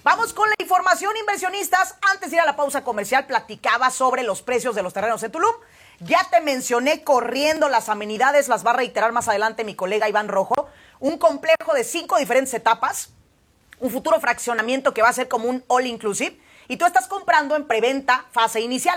Vamos con la información, inversionistas. Antes de ir a la pausa comercial, platicaba sobre los precios de los terrenos en Tulum. Ya te mencioné corriendo las amenidades, las va a reiterar más adelante mi colega Iván Rojo. Un complejo de 5 diferentes etapas, un futuro fraccionamiento que va a ser como un all inclusive, y tú estás comprando en preventa fase inicial.